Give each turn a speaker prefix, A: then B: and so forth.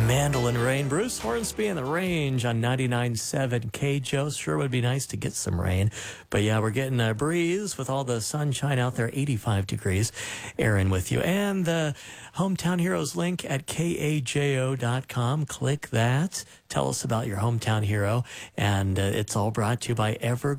A: Mandolin Rain. Bruce Hornsby and the Range on 99.7 KJO. Sure would be nice to get some rain. But yeah, we're getting a breeze with all the sunshine out there, 85 degrees. Aaron with you. And the Hometown Heroes link at kajo.com. Click that. Tell us about your hometown hero. And it's all brought to you by Evergreen.